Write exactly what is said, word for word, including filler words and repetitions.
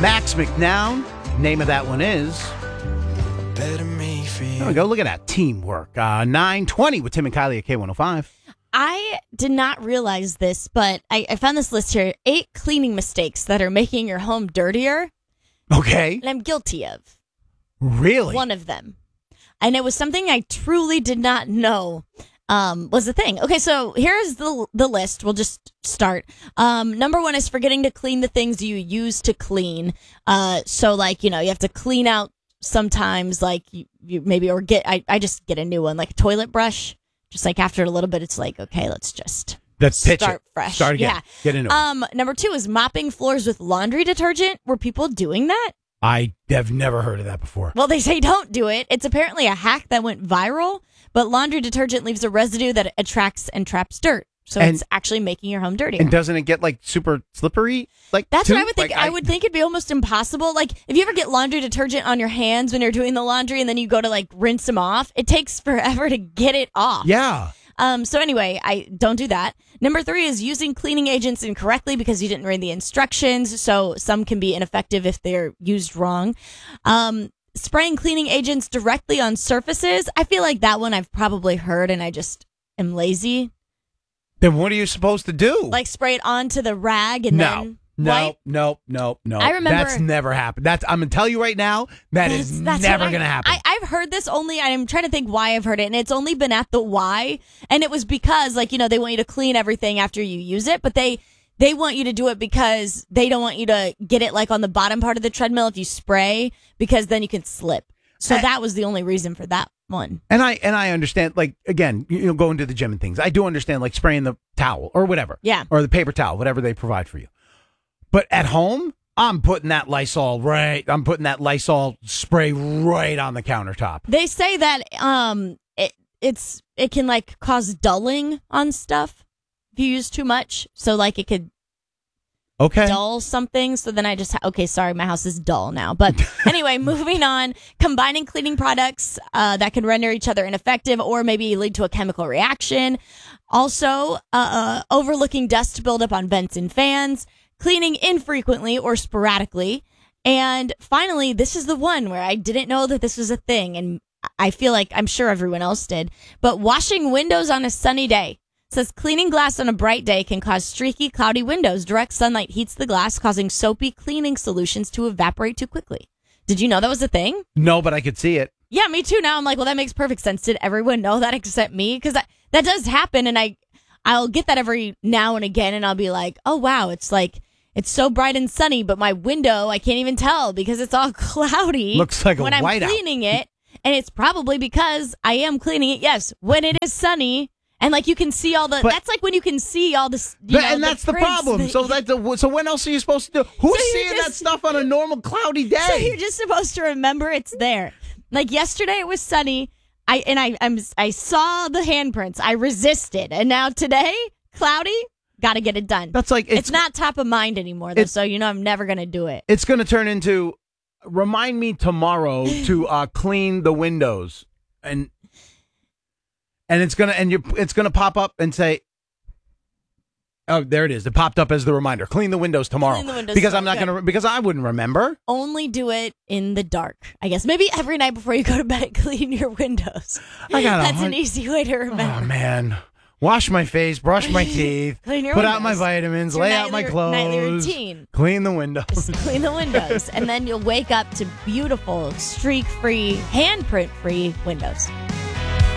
Max McNown. Name of that one is. Better me for you. There we go. Look at that teamwork. Uh, nine twenty with Tim and Kylie at K one oh five. I did not realize this, but I, I found this list here. Eight cleaning mistakes that are making your home dirtier. Okay. And I'm guilty of. Really? One of them. And it was something I truly did not know um, was a thing. Okay, so here's the the list. We'll just start. Um, number one is forgetting to clean the things you use to clean. Uh, so, like, you know, you have to clean out sometimes, like, you, you maybe, or get, I, I just get a new one, like a toilet brush. Just like after a little bit, it's like, okay, let's just Let's pitch start it. fresh. Start again. Yeah. Get into it. Um, number two is mopping floors with laundry detergent. Were people doing that? I have never heard of that before. Well, they say don't do it. It's apparently a hack that went viral, but laundry detergent leaves a residue that attracts and traps dirt. So And- it's actually making your home dirtier. And doesn't it get like super slippery? Like That's too? what I would think. Like, I, would think it'd be almost impossible. Like, if you ever get laundry detergent on your hands when you're doing the laundry and then you go to like rinse them off, it takes forever to get it off. Yeah. Um, so anyway, I don't do that. Number three is using cleaning agents incorrectly because you didn't read the instructions. So some can be ineffective if they're used wrong. Um, spraying cleaning agents directly on surfaces. I feel like that one I've probably heard and I just am lazy. Then what are you supposed to do? Like spray it onto the rag and no. then No, wipe. no, no, no. I remember- That's never happened. That's I'm gonna tell you right now. That That's- is that's never what I- gonna happen. I, I've heard this only. I'm trying to think why I've heard it, and it's only been at the Y. And it was because, like, you know, they want you to clean everything after you use it, but they they want you to do it because they don't want you to get it like on the bottom part of the treadmill if you spray, because then you can slip. So I- that was the only reason for that one. and I and I understand. Like again, you know, going to the gym and things. I do understand like spraying the towel or whatever. Yeah. Or the paper towel, whatever they provide for you. But at home, I'm putting that Lysol right. I'm putting that Lysol spray right on the countertop. They say that um it it's it can like cause dulling on stuff if you use too much. So like it could Okay. dull something. So then I just, ha- okay, sorry, my house is dull now. But anyway, moving on, combining cleaning products uh, that can render each other ineffective or maybe lead to a chemical reaction. Also, uh, uh, overlooking dust buildup on vents and fans, cleaning infrequently or sporadically. And finally, this is the one where I didn't know that this was a thing. And I feel like I'm sure everyone else did. But washing windows on a sunny day. Says cleaning glass on a bright day can cause streaky, cloudy windows. Direct sunlight heats the glass, causing soapy cleaning solutions to evaporate too quickly. Did you know that was a thing? No, but I could see it. Yeah, me too. Now I'm like, well, that makes perfect sense. Did everyone know that except me? Because that, that does happen, and I, I'll get that every now and again, and I'll be like, oh, wow, it's like, it's so bright and sunny, but my window, I can't even tell because it's all cloudy. Looks like a when I'm whiteout. cleaning it, and it's probably because I am cleaning it, yes, when it is sunny. And like you can see all the, But- that's like when you can see all this, you But- know, and that's the, prints problem. that- So that's the, so when else are you supposed to do? Who's So you're seeing that just- stuff on a normal cloudy day? So you're just supposed to remember it's there. Like yesterday it was sunny. I and I I'm I saw the handprints. I resisted. And now today, cloudy, got to get it done. That's like it's, it's, not top of mind anymore though. it's- So you know I'm never going to do it. It's going to turn into remind me tomorrow to uh, clean the windows, and and it's gonna and you it's gonna pop up and say, oh, there it is. It popped up as the reminder. Clean the windows tomorrow. Clean the windows because I'm tomorrow. not gonna because I wouldn't remember. Only do it in the dark. I guess maybe every night before you go to bed clean your windows. I got a That's hun- an easy way to remember. Oh man. Wash my face, brush my teeth, Clean your put out my windows. vitamins, It's your lay out my nightly- clothes, nightly routine. clean the windows. Just clean the windows, and then you'll wake up to beautiful, streak-free, handprint-free windows.